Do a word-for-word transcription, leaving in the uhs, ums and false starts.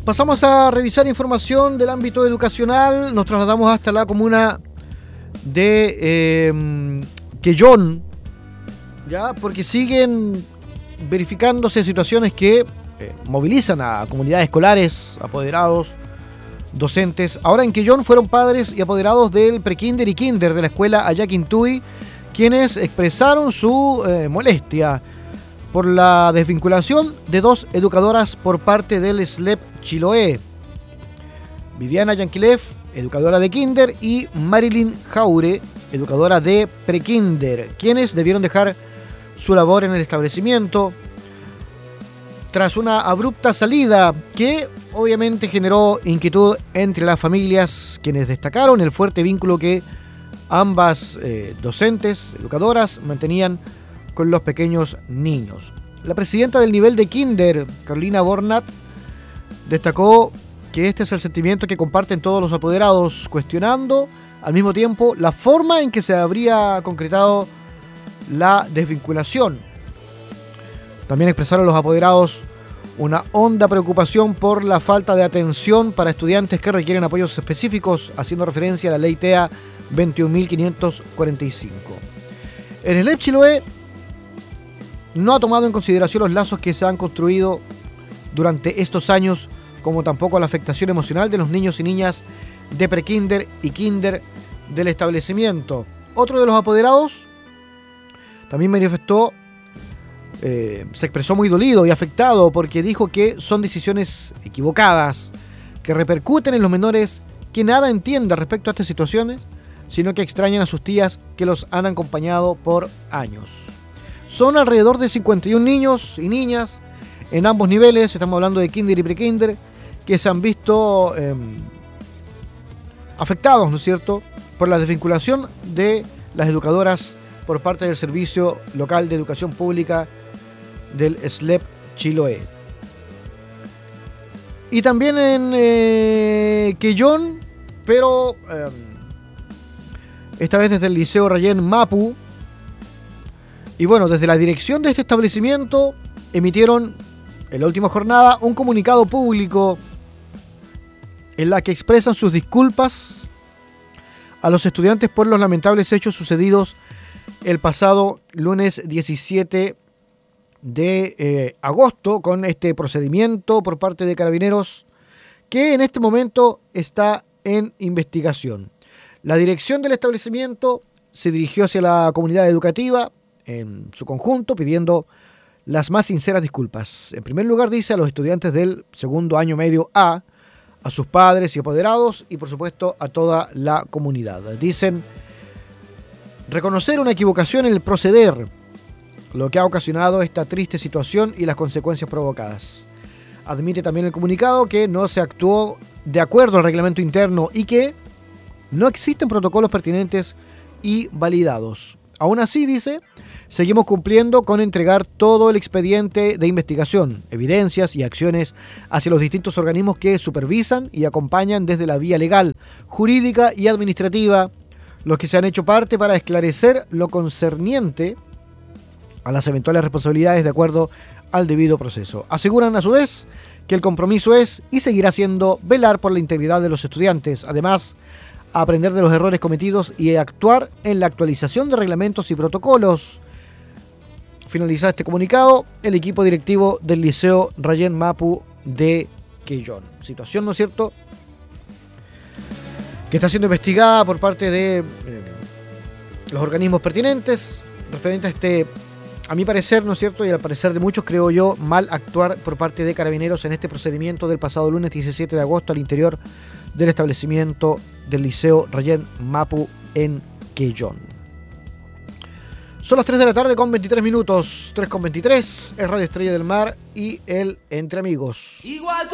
Pasamos a revisar información del ámbito educacional. Nos trasladamos hasta la comuna de eh, Quellón, ya, porque siguen verificándose situaciones que eh, movilizan a comunidades escolares, apoderados, docentes. Ahora en Quellón fueron padres y apoderados del prekinder y kinder de la escuela Ayaquintuy quienes expresaron su eh, molestia por la desvinculación de dos educadoras por parte del S L E P Chiloé. Viviana Yanquilev, educadora de kinder, y Marilyn Jaure, educadora de prekinder, quienes debieron dejar su labor en el establecimiento tras una abrupta salida que obviamente generó inquietud entre las familias, quienes destacaron el fuerte vínculo que ambas eh, docentes, educadoras, mantenían con los pequeños niños. La presidenta del nivel de kinder, Carolina Bornat, destacó que este es el sentimiento que comparten todos los apoderados, cuestionando al mismo tiempo la forma en que se habría concretado la desvinculación. También expresaron los apoderados una honda preocupación por la falta de atención para estudiantes que requieren apoyos específicos, haciendo referencia a la ley T E A veintiún mil quinientos cuarenta y cinco. El S L E P Chiloé no ha tomado en consideración los lazos que se han construido durante estos años, como tampoco la afectación emocional de los niños y niñas de prekinder y kinder del establecimiento. Otro de los apoderados también manifestó, eh, se expresó muy dolido y afectado porque dijo que son decisiones equivocadas, que repercuten en los menores que nada entienden respecto a estas situaciones, sino que extrañan a sus tías que los han acompañado por años. Son alrededor de cincuenta y un niños y niñas en ambos niveles, estamos hablando de kinder y prekinder, que se han visto eh, afectados, ¿no es cierto?, por la desvinculación de las educadoras por parte del Servicio Local de Educación Pública del S L E P Chiloé. Y también en eh, Quellón, pero eh, esta vez desde el Liceo Rayén Mapu. Y bueno, desde la dirección de este establecimiento emitieron en la última jornada un comunicado público en la que expresan sus disculpas a los estudiantes por los lamentables hechos sucedidos el pasado lunes diecisiete de eh, agosto con este procedimiento por parte de Carabineros que en este momento está en investigación. La dirección del establecimiento se dirigió hacia la comunidad educativa en su conjunto pidiendo las más sinceras disculpas. En primer lugar, dice a los estudiantes del segundo año medio A, a sus padres y apoderados y por supuesto a toda la comunidad. Dicen reconocer una equivocación en el proceder, lo que ha ocasionado esta triste situación y las consecuencias provocadas. Admite también el comunicado que no se actuó de acuerdo al reglamento interno y que no existen protocolos pertinentes y validados. Aún así, dice, seguimos cumpliendo con entregar todo el expediente de investigación, evidencias y acciones hacia los distintos organismos que supervisan y acompañan desde la vía legal, jurídica y administrativa, los que se han hecho parte para esclarecer lo concerniente a las eventuales responsabilidades de acuerdo al debido proceso. Aseguran a su vez que el compromiso es y seguirá siendo velar por la integridad de los estudiantes, además aprender de los errores cometidos y actuar en la actualización de reglamentos y protocolos. Finalizado este comunicado, el equipo directivo del Liceo Rayén Mapu de Quellón. Situación, ¿no es cierto?, que está siendo investigada por parte de eh, los organismos pertinentes referente a este, a mi parecer, ¿no es cierto?, y al parecer de muchos, creo yo, mal actuar por parte de Carabineros en este procedimiento del pasado lunes diecisiete de agosto al interior del establecimiento del Liceo Rayén Mapu en Quellón. Son las tres de la tarde con veintitrés minutos, tres con veintitrés, es Radio Estrella del Mar y el Entre Amigos. Igual